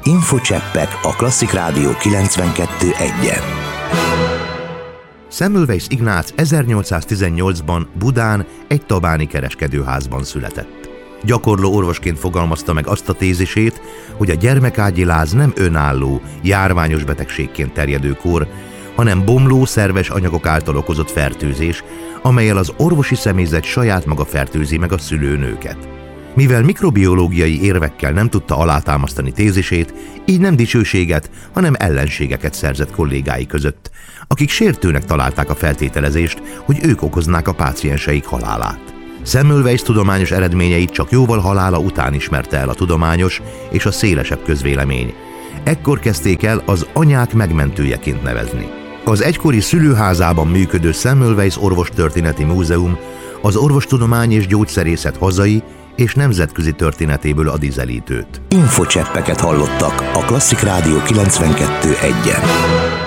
Infocseppek a Klasszik Rádió 92.1-en. Semmelweis Ignác 1818-ban Budán egy tabáni kereskedőházban született. Gyakorló orvosként fogalmazta meg azt a tézisét, hogy a gyermekágyi láz nem önálló, járványos betegségként terjedő kór, hanem bomló szerves anyagok által okozott fertőzés, amellyel az orvosi személyzet saját maga fertőzi meg a szülőnőket. Mivel mikrobiológiai érvekkel nem tudta alátámasztani tézisét, így nem dicsőséget, hanem ellenségeket szerzett kollégái között, akik sértőnek találták a feltételezést, hogy ők okoznák a pácienseik halálát. Semmelweis tudományos eredményeit csak jóval halála után ismerte el a tudományos és a szélesebb közvélemény. Ekkor kezdték el az anyák megmentőjeként nevezni. Az egykori szülőházában működő Semmelweis Orvostörténeti Múzeum az orvostudomány és gyógyszerészet hazai és nemzetközi történetéből ad ízelítőt. Infocseppeket hallottak a Klasszik Rádió 92.1-en.